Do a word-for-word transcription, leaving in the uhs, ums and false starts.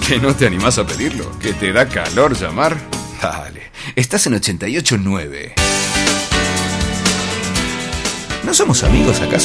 ¿Que no te animás a pedirlo? ¿Que te da calor llamar? Dale, estás en ochenta y ocho nueve. ¿No somos amigos acaso?